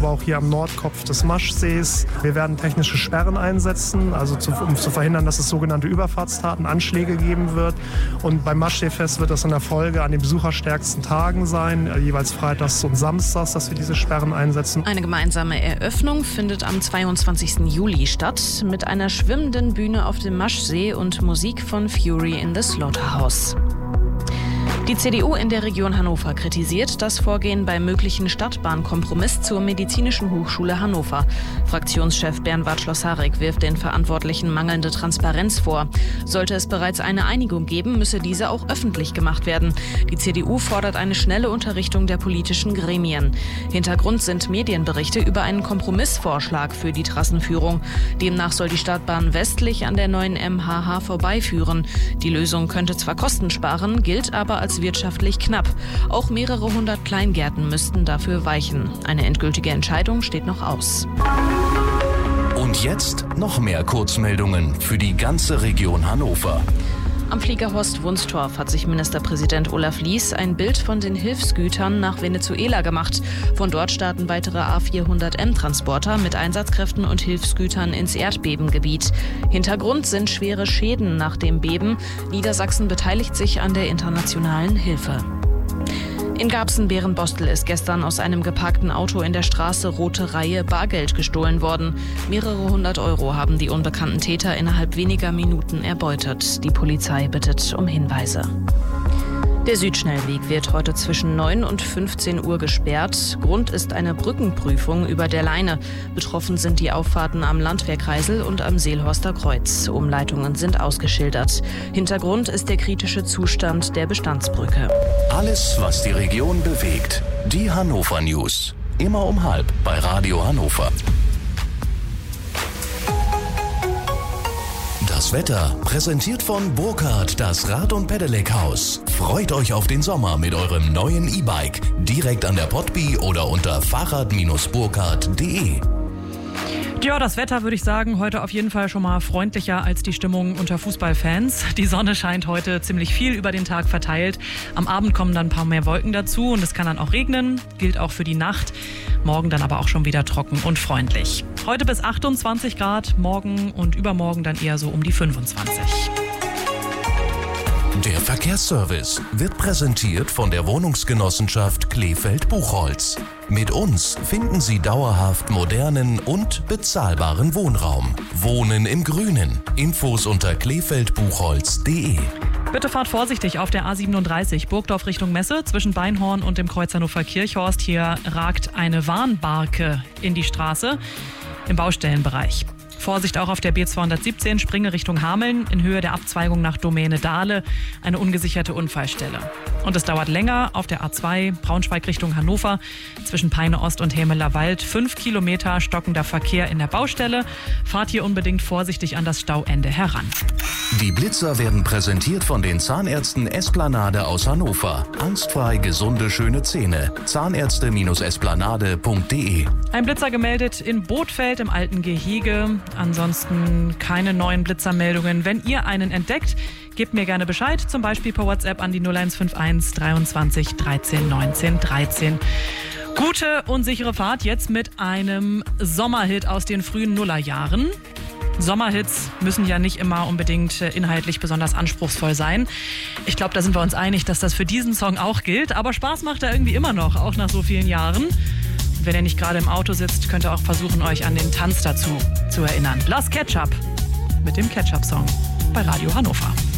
aber auch hier am Nordkopf des Maschsees. Wir werden technische Sperren einsetzen, also um zu verhindern, dass es sogenannte Überfahrtstaten, Anschläge geben wird. Und beim Maschseefest wird das in der Folge an den besucherstärksten Tagen sein, jeweils freitags und samstags, dass wir diese Sperren einsetzen. Eine gemeinsame Eröffnung findet am 22. Juli statt mit einer schwimmenden Bühne auf dem Maschsee und Musik von Fury in the Slaughterhouse. Die CDU in der Region Hannover kritisiert das Vorgehen beim möglichen Stadtbahnkompromiss zur Medizinischen Hochschule Hannover. Fraktionschef Bernward Schlossarek wirft den Verantwortlichen mangelnde Transparenz vor. Sollte es bereits eine Einigung geben, müsse diese auch öffentlich gemacht werden. Die CDU fordert eine schnelle Unterrichtung der politischen Gremien. Hintergrund sind Medienberichte über einen Kompromissvorschlag für die Trassenführung. Demnach soll die Stadtbahn westlich an der neuen MHH vorbeiführen. Die Lösung könnte zwar Kosten sparen, gilt aber als wirtschaftlich knapp. Auch mehrere hundert Kleingärten müssten dafür weichen. Eine endgültige Entscheidung steht noch aus. Und jetzt noch mehr Kurzmeldungen für die ganze Region Hannover. Am Flieger Horst-Wunstorf hat sich Ministerpräsident Olaf Lies ein Bild von den Hilfsgütern nach Venezuela gemacht. Von dort starten weitere A400M-Transporter mit Einsatzkräften und Hilfsgütern ins Erdbebengebiet. Hintergrund sind schwere Schäden nach dem Beben. Niedersachsen beteiligt sich an der internationalen Hilfe. In Garbsen-Bärenbostel ist gestern aus einem geparkten Auto in der Straße Rote Reihe Bargeld gestohlen worden. Mehrere hundert Euro haben die unbekannten Täter innerhalb weniger Minuten erbeutet. Die Polizei bittet um Hinweise. Der Südschnellweg wird heute zwischen 9 und 15 Uhr gesperrt. Grund ist eine Brückenprüfung über der Leine. Betroffen sind die Auffahrten am Landwehrkreisel und am Seelhorster Kreuz. Umleitungen sind ausgeschildert. Hintergrund ist der kritische Zustand der Bestandsbrücke. Alles, was die Region bewegt. Die Hannover News. Immer um 12:30 bei Radio Hannover. Das Wetter präsentiert von Burkhardt, das Rad- und Pedelec-Haus. Freut euch auf den Sommer mit eurem neuen E-Bike. Direkt an der Potby oder unter fahrrad-burkhardt.de. Ja, das Wetter würde ich sagen, heute auf jeden Fall schon mal freundlicher als die Stimmung unter Fußballfans. Die Sonne scheint heute ziemlich viel über den Tag verteilt. Am Abend kommen dann ein paar mehr Wolken dazu und es kann dann auch regnen. Gilt auch für die Nacht. Morgen dann aber auch schon wieder trocken und freundlich. Heute bis 28 Grad, morgen und übermorgen dann eher so um die 25. Der Verkehrsservice wird präsentiert von der Wohnungsgenossenschaft Kleefeld-Buchholz. Mit uns finden Sie dauerhaft modernen und bezahlbaren Wohnraum. Wohnen im Grünen. Infos unter kleefeldbuchholz.de. Bitte fahrt vorsichtig auf der A37 Burgdorf Richtung Messe zwischen Beinhorn und dem Kreuz Hannover-Kirchhorst. Hier ragt eine Warnbarke in die Straße im Baustellenbereich. Vorsicht auch auf der B217 Springe Richtung Hameln in Höhe der Abzweigung nach Domäne Dahle, eine ungesicherte Unfallstelle. Und es dauert länger auf der A2 Braunschweig Richtung Hannover zwischen Peine Ost und Hämeler Wald. 5 Kilometer stockender Verkehr in der Baustelle. Fahrt hier unbedingt vorsichtig an das Stauende heran. Die Blitzer werden präsentiert von den Zahnärzten Esplanade aus Hannover. Angstfrei gesunde, schöne Zähne. Zahnärzte-esplanade.de. Ein Blitzer gemeldet in Bothfeld im alten Gehege. Ansonsten keine neuen Blitzermeldungen. Wenn ihr einen entdeckt, gebt mir gerne Bescheid, zum Beispiel per WhatsApp an die 0151 23 13 19 13. Gute und sichere Fahrt jetzt mit einem Sommerhit aus den frühen Nullerjahren. Sommerhits müssen ja nicht immer unbedingt inhaltlich besonders anspruchsvoll sein. Ich glaube, da sind wir uns einig, dass das für diesen Song auch gilt. Aber Spaß macht er irgendwie immer noch, auch nach so vielen Jahren. Wenn ihr nicht gerade im Auto sitzt, könnt ihr auch versuchen, euch an den Tanz dazu zu erinnern. Lost Ketchup mit dem Ketchup-Song bei Radio Hannover.